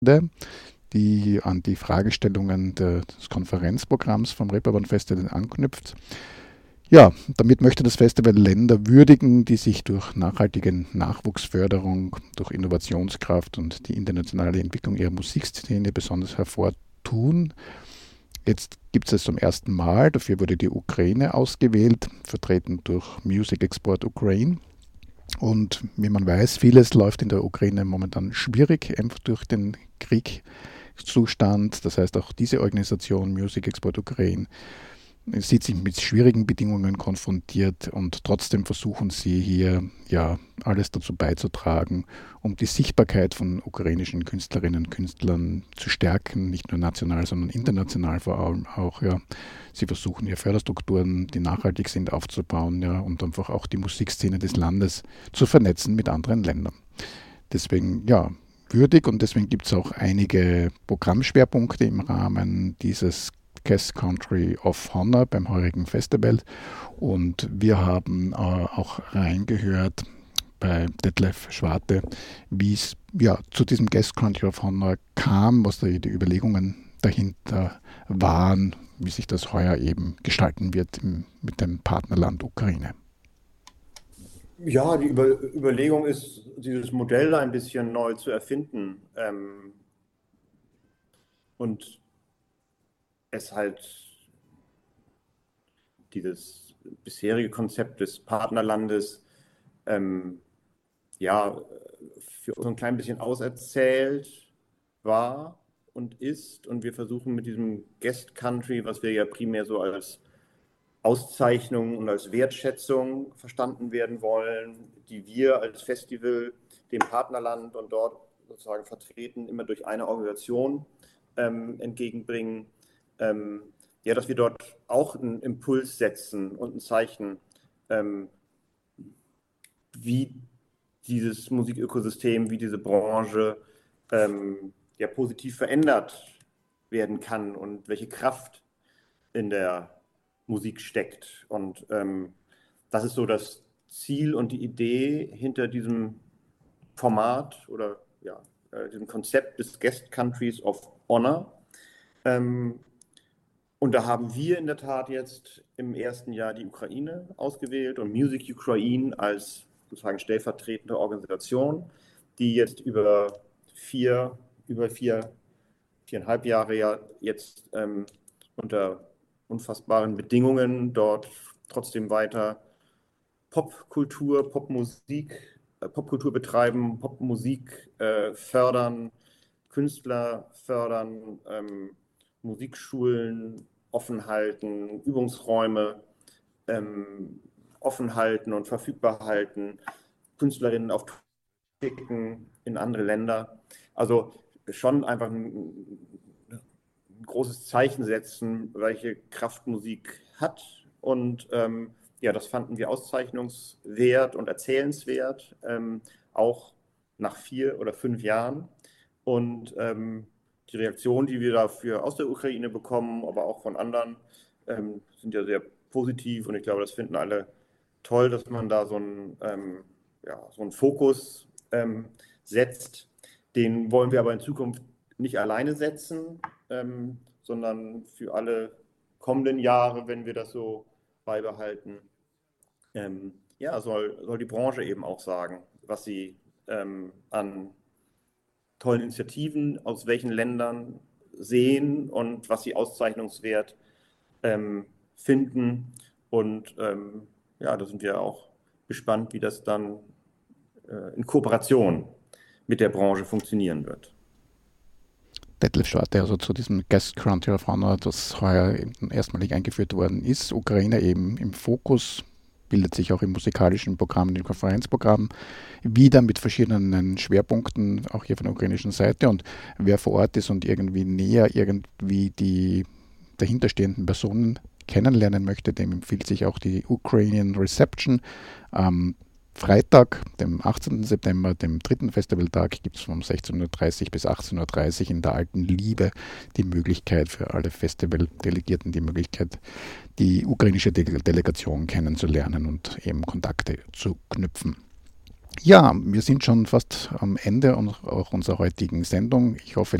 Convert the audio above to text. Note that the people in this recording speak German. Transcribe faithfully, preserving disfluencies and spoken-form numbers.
die an die Fragestellungen des Konferenzprogramms vom Reeperbahn Festival anknüpft. Ja, damit möchte das Festival Länder würdigen, die sich durch nachhaltige Nachwuchsförderung, durch Innovationskraft und die internationale Entwicklung ihrer Musikszene besonders hervortun. Jetzt gibt es es zum ersten Mal, dafür wurde die Ukraine ausgewählt, vertreten durch Music Export Ukraine. Und wie man weiß, vieles läuft in der Ukraine momentan schwierig, einfach durch den Kriegszustand. Das heißt, auch diese Organisation Music Export Ukraine sieht sich mit schwierigen Bedingungen konfrontiert und trotzdem versuchen sie hier ja alles dazu beizutragen, um die Sichtbarkeit von ukrainischen Künstlerinnen und Künstlern zu stärken, nicht nur national, sondern international vor allem auch. Ja. Sie versuchen hier Förderstrukturen, die nachhaltig sind, aufzubauen, ja, und einfach auch die Musikszene des Landes zu vernetzen mit anderen Ländern. Deswegen ja würdig und deswegen gibt es auch einige Programmschwerpunkte im Rahmen dieses Guest Country of Honor beim heurigen Festival und wir haben äh, auch reingehört bei Detlef Schwarte, wie es ja, zu diesem Guest Country of Honor kam, was da die Überlegungen dahinter waren, wie sich das heuer eben gestalten wird im, mit dem Partnerland Ukraine. Ja, die Über Überlegung ist, dieses Modell ein bisschen neu zu erfinden ähm, und es halt dieses bisherige Konzept des Partnerlandes ähm, ja für uns ein klein bisschen auserzählt war und ist und wir versuchen mit diesem Guest Country, was wir ja primär so als Auszeichnung und als Wertschätzung verstanden werden wollen, die wir als Festival dem Partnerland und dort sozusagen vertreten, immer durch eine Organisation ähm, entgegenbringen. Ähm, ja, dass wir dort auch einen Impuls setzen und ein Zeichen, ähm, wie dieses Musikökosystem, wie diese Branche ähm, ja positiv verändert werden kann und welche Kraft in der Musik steckt. Und ähm, das ist so das Ziel und die Idee hinter diesem Format oder ja, äh, diesem Konzept des Guest Countries of Honor. Ähm, Und da haben wir in der Tat jetzt im ersten Jahr die Ukraine ausgewählt und Music Ukraine als sozusagen stellvertretende Organisation, die jetzt über vier, über vier, viereinhalb Jahre ja jetzt ähm, unter unfassbaren Bedingungen dort trotzdem weiter Popkultur, Popmusik, äh, Popkultur betreiben, Popmusik äh, fördern, Künstler fördern, ähm, Musikschulen offen halten, Übungsräume ähm, offen halten und verfügbar halten, Künstlerinnen auf Tour schicken in andere Länder. Also schon einfach ein, ein großes Zeichen setzen, welche Kraft Musik hat. Und ähm, ja, das fanden wir auszeichnungswert und erzählenswert, ähm, auch nach vier oder fünf Jahren. Und ähm, die Reaktionen, die wir dafür aus der Ukraine bekommen, aber auch von anderen, ähm, sind ja sehr positiv. Und ich glaube, das finden alle toll, dass man da so einen, ähm, ja, so einen Fokus ähm, setzt. Den wollen wir aber in Zukunft nicht alleine setzen, ähm, sondern für alle kommenden Jahre, wenn wir das so beibehalten, ähm, ja, soll, soll die Branche eben auch sagen, was sie ähm, an tollen Initiativen aus welchen Ländern sehen und was sie auszeichnungswert ähm, finden. Und ähm, ja, da sind wir auch gespannt, wie das dann äh, in Kooperation mit der Branche funktionieren wird. Detlef Schwarte, also zu diesem Guest Country of Honor, das heuer erstmalig eingeführt worden ist. Ukraine eben im Fokus, bildet sich auch im musikalischen Programm, im Konferenzprogramm wieder mit verschiedenen Schwerpunkten, auch hier von der ukrainischen Seite. Und wer vor Ort ist und irgendwie näher irgendwie die dahinterstehenden Personen kennenlernen möchte, dem empfiehlt sich auch die Ukrainian Reception. Am Freitag, dem achtzehnten September, dem dritten Festivaltag, gibt es von sechzehn Uhr dreißig bis achtzehn Uhr dreißig in der Alten Liebe die Möglichkeit für alle Festivaldelegierten, die Möglichkeit, die ukrainische De- Delegation kennenzulernen und eben Kontakte zu knüpfen. Ja, wir sind schon fast am Ende auch unserer heutigen Sendung. Ich hoffe,